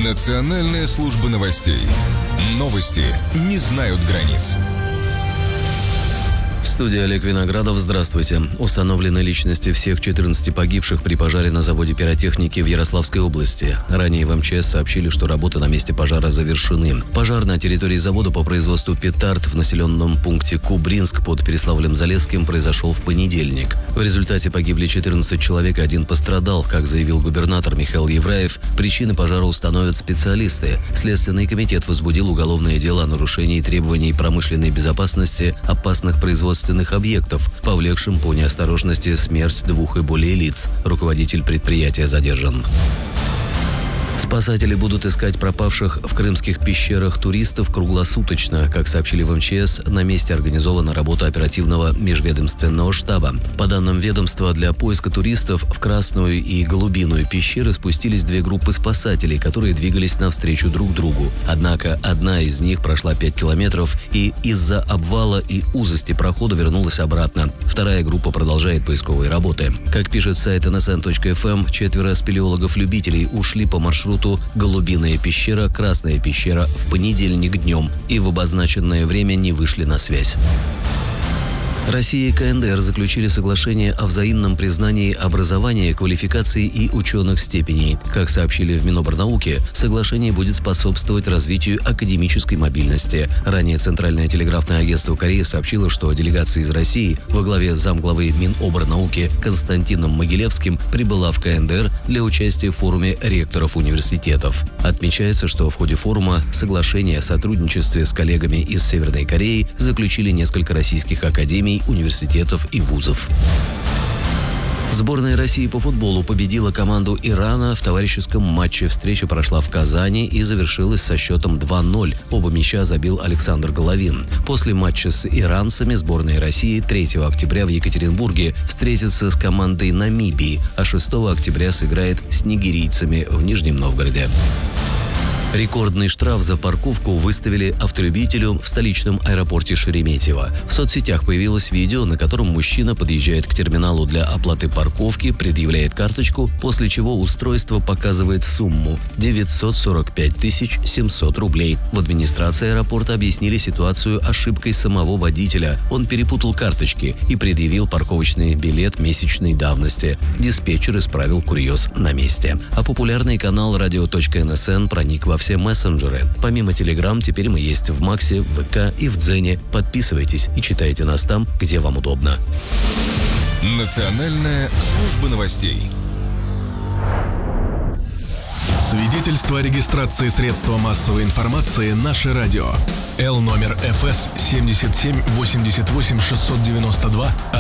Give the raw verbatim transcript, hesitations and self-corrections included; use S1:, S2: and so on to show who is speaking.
S1: Национальная служба новостей. Новости не знают границ.
S2: В студии Олег Виноградов. Здравствуйте. Установлены личности всех четырнадцати погибших при пожаре на заводе пиротехники в Ярославской области. Ранее в эм че эс сообщили, что работы на месте пожара завершены. Пожар на территории завода по производству петард в населенном пункте Кубринск под Переславлем-Залесским произошел в понедельник. В результате погибли четырнадцать человек, один пострадал. Как заявил губернатор Михаил Евраев, причины пожара установят специалисты. Следственный комитет возбудил уголовное дело о нарушении требований промышленной безопасности опасных производственных объектов, повлекшим по неосторожности смерть двух и более лиц. Руководитель предприятия задержан. Спасатели будут искать пропавших в крымских пещерах туристов круглосуточно. Как сообщили в эм че эс, на месте организована работа оперативного межведомственного штаба. По данным ведомства, для поиска туристов в Красную и Голубиную пещеры спустились две группы спасателей, которые двигались навстречу друг другу. Однако одна из них прошла пять километров и из-за обвала и узости прохода вернулась обратно. Вторая группа продолжает поисковые работы. Как пишет сайт эн эс эн точка эф эм, четверо спелеологов-любителей ушли по маршруту Голубиная пещера, Красная пещера в понедельник днем и в обозначенное время не вышли на связь. Россия и ка эн дэ эр заключили соглашение о взаимном признании образования, квалификации и ученых степеней. Как сообщили в Миноборнауки, соглашение будет способствовать развитию академической мобильности. Ранее Центральное телеграфное агентство Кореи сообщило, что делегация из России во главе с замглавы Миноборнауки Константином Могилевским прибыла в ка эн дэ эр для участия в форуме ректоров университетов. Отмечается, что в ходе форума соглашение о сотрудничестве с коллегами из Северной Кореи заключили несколько российских академий, университетов и вузов. Сборная России по футболу победила команду Ирана в товарищеском матче. Встреча прошла в Казани и завершилась со счетом два ноль. Оба мяча забил Александр Головин. После матча с иранцами сборная России третьего октября в Екатеринбурге встретится с командой Намибии, а шестого октября сыграет с нигерийцами в Нижнем Новгороде. Рекордный штраф за парковку выставили автолюбителю в столичном аэропорте Шереметьево. В соцсетях появилось видео, на котором мужчина подъезжает к терминалу для оплаты парковки, предъявляет карточку, после чего устройство показывает сумму – девятьсот сорок пять тысяч семьсот рублей. В администрации аэропорта объяснили ситуацию ошибкой самого водителя. Он перепутал карточки и предъявил парковочный билет месячной давности. Диспетчер исправил курьез на месте. А популярный канал радио точка эн эс эн проник во все мессенджеры. Помимо Telegram, теперь мы есть в Максе, в вэ ка и в Дзене. Подписывайтесь и читайте нас там, где вам удобно.
S1: Национальная служба новостей.
S3: Свидетельство о регистрации средства массовой информации «Наше радио». Л номер эф эс семь семь восемь восемь шесть девять два.